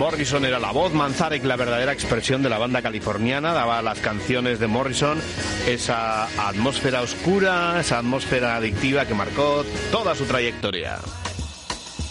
Morrison era la voz, Manzarek la verdadera expresión de la banda californiana, daba a las canciones de Morrison esa atmósfera oscura, esa atmósfera adictiva que marcó toda su trayectoria.